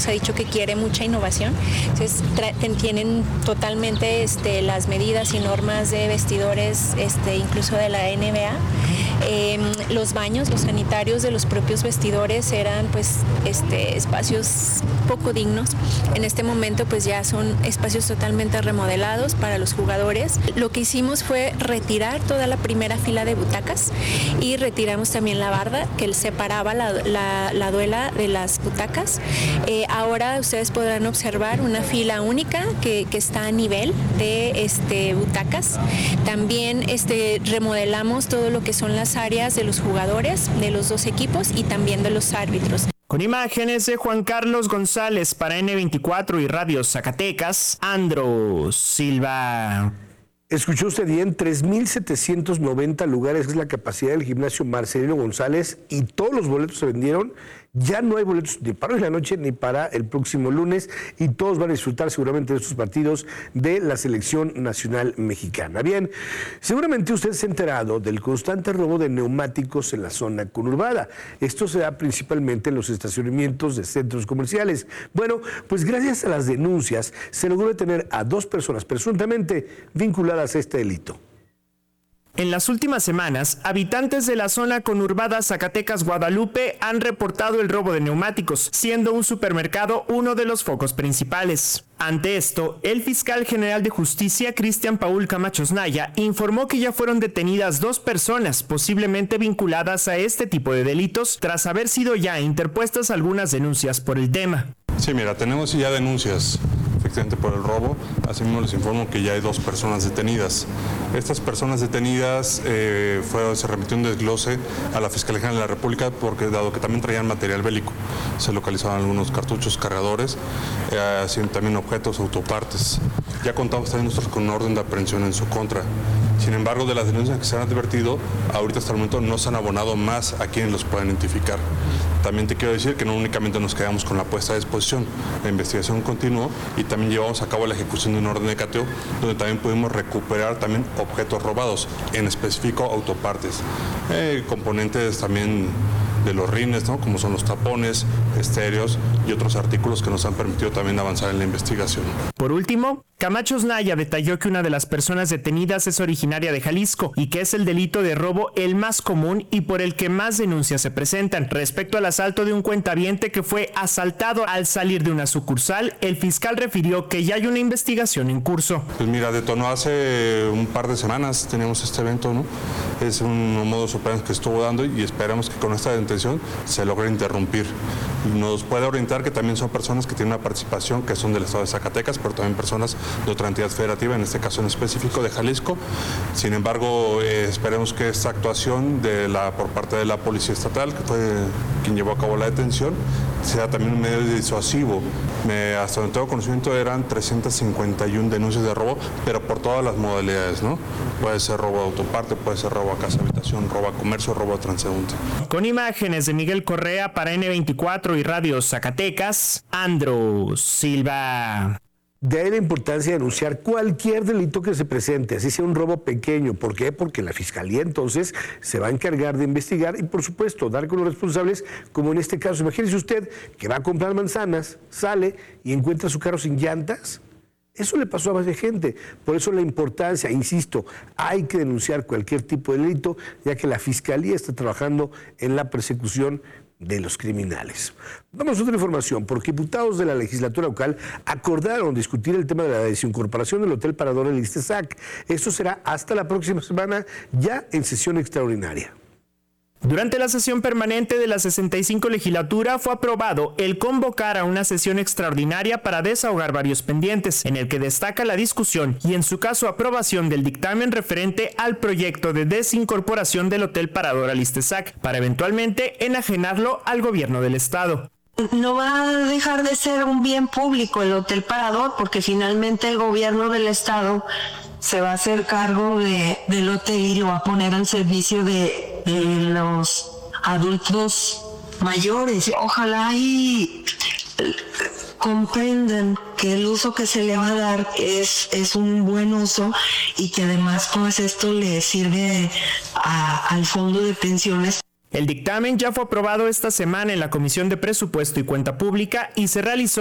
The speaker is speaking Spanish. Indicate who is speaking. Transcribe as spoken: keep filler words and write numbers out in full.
Speaker 1: Se ha dicho que quiere mucha innovación, entonces tra- tienen totalmente este, las medidas y normas de vestidores, este, incluso de la N B A. Eh, los baños, los sanitarios de los propios vestidores eran pues este, espacios poco dignos. En este momento pues ya son espacios totalmente remodelados para los jugadores. Lo que hicimos fue retirar toda la primera fila de butacas y retiramos también la barda que separaba la, la, la duela de las butacas. Eh, ahora ustedes podrán observar una fila única que, que está a nivel de este, butacas. También este, remodelamos todo lo que son las áreas de los jugadores, de los dos equipos y también de los árbitros.
Speaker 2: Con imágenes de Juan Carlos González para ene veinticuatro y Radio Zacatecas, Andro Silva.
Speaker 3: Escuchó usted bien, tres mil setecientos noventa lugares es la capacidad del gimnasio Marcelino González y todos los boletos se vendieron. Ya no hay boletos ni para hoy en la noche ni para el próximo lunes y todos van a disfrutar seguramente de estos partidos de la selección nacional mexicana. Bien, seguramente usted se ha enterado del constante robo de neumáticos en la zona conurbada. Esto se da principalmente en los estacionamientos de centros comerciales. Bueno, pues gracias a las denuncias se logró detener a dos personas presuntamente vinculadas a este delito.
Speaker 2: En las últimas semanas, habitantes de la zona conurbada Zacatecas-Guadalupe han reportado el robo de neumáticos, siendo un supermercado uno de los focos principales. Ante esto, el fiscal general de justicia, Cristian Paul Camacho Naya, informó que ya fueron detenidas dos personas posiblemente vinculadas a este tipo de delitos, tras haber sido ya interpuestas algunas denuncias por el tema.
Speaker 4: Sí, mira, tenemos ya denuncias efectivamente por el robo. Asimismo les informo que ya hay dos personas detenidas. Estas personas detenidas eh, fue, se remitió un desglose a la Fiscalía General de la República porque dado que también traían material bélico, se localizaban algunos cartuchos, cargadores, eh, así también objetos, autopartes. Ya contamos también nosotros con una orden de aprehensión en su contra. Sin embargo, de las denuncias que se han advertido, ahorita hasta el momento no se han abonado más a quienes los puedan identificar. También te quiero decir que no únicamente nos quedamos con la puesta a disposición, la investigación continuó y también llevamos a cabo la ejecución de una orden de cateo donde también pudimos recuperar también objetos robados, en específico autopartes, eh, componentes también de los rines, ¿no? Como son los tapones, estéreos y otros artículos que nos han permitido también avanzar en la investigación.
Speaker 2: Por último, Camacho Naya detalló que una de las personas detenidas es originaria de Jalisco y que es el delito de robo el más común y por el que más denuncias se presentan. Respecto al asalto de un cuentaviente que fue asaltado al salir de una sucursal, el fiscal refirió que ya hay una investigación en curso.
Speaker 4: Pues mira, detonó hace un par de semanas, teníamos este evento, ¿no? Es un modus operandi que estuvo dando y esperamos que con esta detención se logre interrumpir. Nos puede orientar que también son personas que tienen una participación que son del estado de Zacatecas, pero también personas de otra entidad federativa, en este caso en específico de Jalisco. Sin embargo, eh, esperemos que esta actuación de la, por parte de la Policía Estatal, que fue quien llevó a cabo la detención, sea también un medio disuasivo. Me, hasta donde tengo conocimiento eran trescientas cincuenta y una denuncias de robo, pero por todas las modalidades, ¿no? Puede ser robo de autoparte, puede ser robo a casa habitación, robo a comercio, robo a transeúnte.
Speaker 2: Con imágenes de Miguel Correa para ene veinticuatro y Radio Zacatecas, Andro Silva.
Speaker 3: De ahí la importancia de denunciar cualquier delito que se presente, así sea un robo pequeño. ¿Por qué? Porque la Fiscalía entonces se va a encargar de investigar y, por supuesto, dar con los responsables, como en este caso. Imagínese usted que va a comprar manzanas, sale y encuentra su carro sin llantas. Eso le pasó a más de gente. Por eso la importancia, insisto, hay que denunciar cualquier tipo de delito, ya que la Fiscalía está trabajando en la persecución de los criminales. Vamos a otra información, porque diputados de la legislatura local acordaron discutir el tema de la desincorporación del Hotel Parador del ISTESAC. Esto será hasta la próxima semana, ya en sesión extraordinaria.
Speaker 2: Durante la sesión permanente de la sesenta y cinco legislatura fue aprobado el convocar a una sesión extraordinaria para desahogar varios pendientes, en el que destaca la discusión y en su caso aprobación del dictamen referente al proyecto de desincorporación del Hotel Parador al ISTESAC, para eventualmente enajenarlo al gobierno del estado.
Speaker 5: No va a dejar de ser un bien público el Hotel Parador, porque finalmente el gobierno del estado se va a hacer cargo de, del hotel y lo va a poner al servicio de, de los adultos mayores. Ojalá y comprendan que el uso que se le va a dar es, es un buen uso y que además pues esto le sirve a, al fondo de pensiones.
Speaker 2: El dictamen ya fue aprobado esta semana en la Comisión de Presupuesto y Cuenta Pública y se realizó